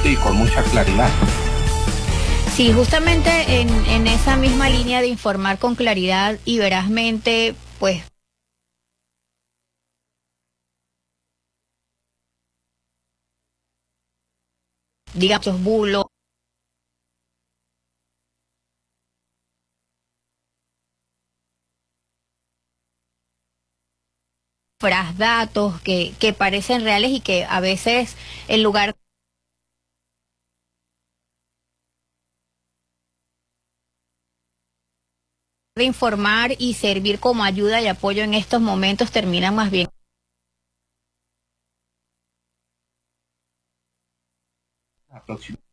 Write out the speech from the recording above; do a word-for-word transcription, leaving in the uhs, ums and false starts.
y con mucha claridad. Sí, justamente en, en esa misma línea de informar con claridad y verazmente, pues digamos, bulos, datos que, que parecen reales y que a veces en lugar de informar y servir como ayuda y apoyo en estos momentos terminan más bien La próxima.